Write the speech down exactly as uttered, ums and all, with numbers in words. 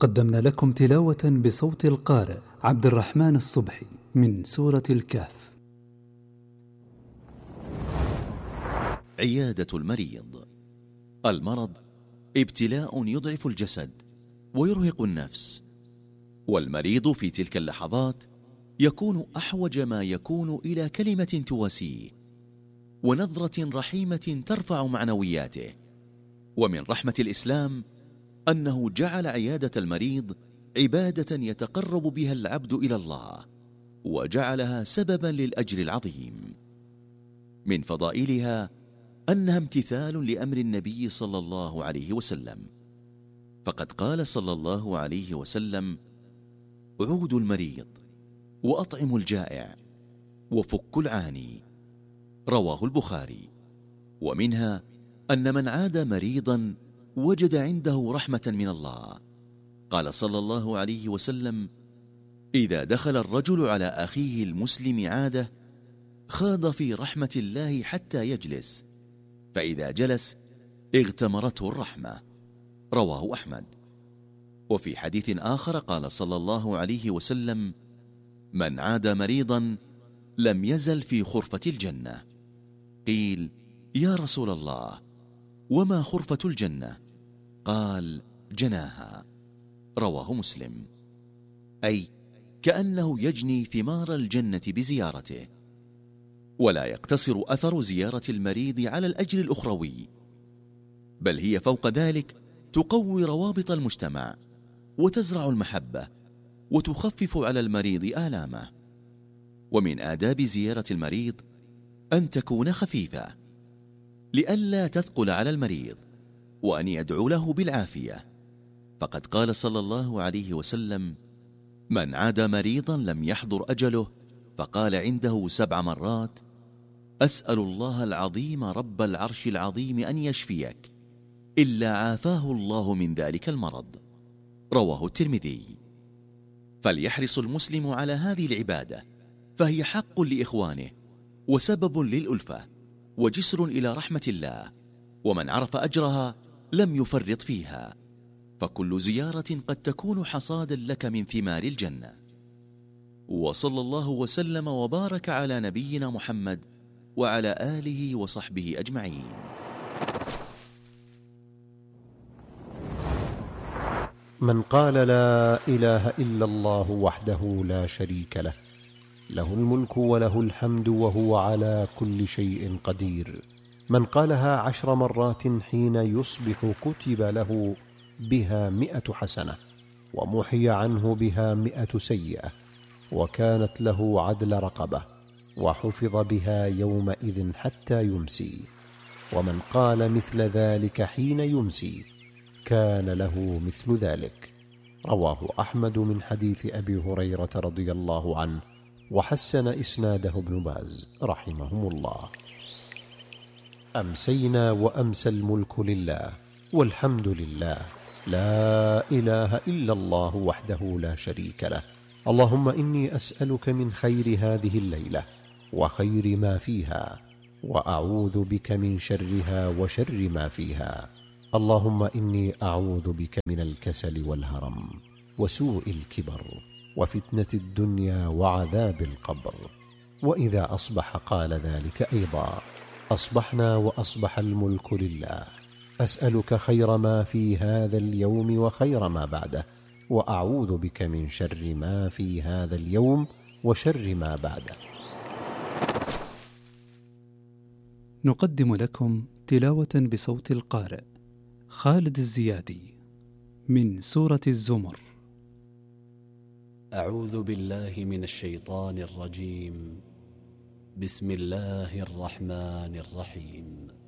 قدمنا لكم تلاوة بصوت القارئ عبد الرحمن الصبحي من سورة الكهف. عيادة المريض. المرض ابتلاء يضعف الجسد ويرهق النفس، والمريض في تلك اللحظات يكون أحوج ما يكون إلى كلمة تواسيه ونظرة رحيمة ترفع معنوياته. ومن رحمة الإسلام أنه جعل عيادة المريض عبادة يتقرب بها العبد إلى الله، وجعلها سببا للأجر العظيم. من فضائلها أنها امتثال لأمر النبي صلى الله عليه وسلم، فقد قال صلى الله عليه وسلم: عودوا المريض وأطعموا الجائع وفكوا العاني، رواه البخاري. ومنها أن من عاد مريضا وجد عنده رحمة من الله. قال صلى الله عليه وسلم: إذا دخل الرجل على أخيه المسلم عاده خاض في رحمة الله حتى يجلس، فإذا جلس اغتمرته الرحمة، رواه أحمد. وفي حديث آخر قال صلى الله عليه وسلم: من عاد مريضا لم يزل في خرفة الجنة. قيل: يا رسول الله، وما خرفة الجنة؟ قال: جناها، رواه مسلم. أي كأنه يجني ثمار الجنة بزيارته. ولا يقتصر أثر زيارة المريض على الأجر الأخروي، بل هي فوق ذلك تقوي روابط المجتمع وتزرع المحبة وتخفف على المريض آلامه. ومن آداب زيارة المريض أن تكون خفيفة لئلا تثقل على المريض، وأن يدعو له بالعافية، فقد قال صلى الله عليه وسلم: من عاد مريضا لم يحضر أجله فقال عنده سبع مرات: أسأل الله العظيم رب العرش العظيم أن يشفيك، إلا عافاه الله من ذلك المرض، رواه الترمذي. فليحرص المسلم على هذه العبادة، فهي حق لإخوانه وسبب للألفة وجسر إلى رحمة الله، ومن عرف أجرها لم يفرط فيها، فكل زيارة قد تكون حصادا لك من ثمار الجنة. وصلى الله وسلم وبارك على نبينا محمد وعلى آله وصحبه أجمعين. من قال لا إله إلا الله وحده لا شريك له، له الملك وله الحمد وهو على كل شيء قدير، من قالها عشر مرات حين يصبح كتب له بها مئة حسنة، ومحي عنه بها مئة سيئة، وكانت له عدل رقبة، وحفظ بها يومئذ حتى يمسي. ومن قال مثل ذلك حين يمسي كان له مثل ذلك، رواه أحمد من حديث أبي هريرة رضي الله عنه، وحسن إسناده ابن باز رحمهم الله. أمسينا وأمسى الملك لله والحمد لله، لا إله إلا الله وحده لا شريك له. اللهم إني أسألك من خير هذه الليلة وخير ما فيها، وأعوذ بك من شرها وشر ما فيها. اللهم إني أعوذ بك من الكسل والهرم وسوء الكبر وفتنة الدنيا وعذاب القبر. وإذا أصبح قال ذلك أيضا: أصبحنا وأصبح الملك لله، أسألك خير ما في هذا اليوم وخير ما بعده، وأعوذ بك من شر ما في هذا اليوم وشر ما بعده. نقدم لكم تلاوة بصوت القارئ خالد الزيادي من سورة الزمر. أعوذ بالله من الشيطان الرجيم. بسم الله الرحمن الرحيم.